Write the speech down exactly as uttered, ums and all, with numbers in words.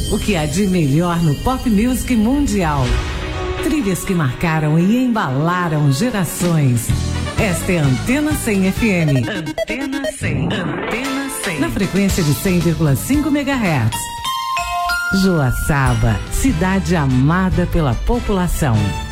O que há de melhor no pop music mundial. Trilhas que marcaram e embalaram gerações. Esta é a Antena cem F M. Antena cem. Antena cem. Na frequência de cem vírgula cinco megahertz. Joaçaba, cidade amada pela população.